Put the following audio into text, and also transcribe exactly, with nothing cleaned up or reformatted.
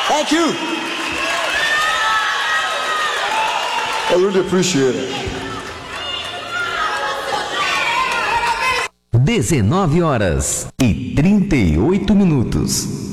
Thank you. I really appreciate it. dezenove horas e trinta e oito minutos.